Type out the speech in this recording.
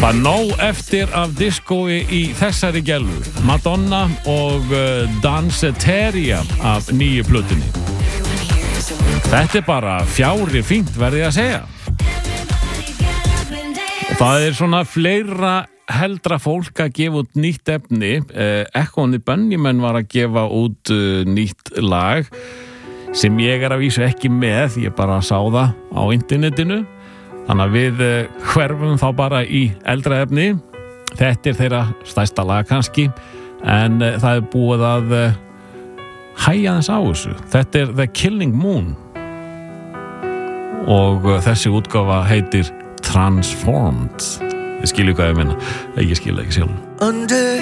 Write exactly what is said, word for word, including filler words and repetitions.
Það er nóg eftir af diskói í þessari gælu. Madonna og uh, Danceteria af nýju plötunni. Þetta er bara fjári fínt, verði ég að segja. Og það er svona fleira heldra fólk að gefa út nýtt efni. Eh, Echo and the Bunnymen var að gefa út uh, nýtt lag sem ég er að vísu ekki með, ég bara sá það á internetinu. Þannig að við uh, hverfum þá bara í eldra efni. Þetta er þeirra stærsta lag kannski, en uh, það er búið að uh, hæja þess á þessu. Þetta er The Killing Moon og uh, þessi útgáfa heitir Transformed. Ég skilju hvað ég meina, ég skilja ekki sjálf.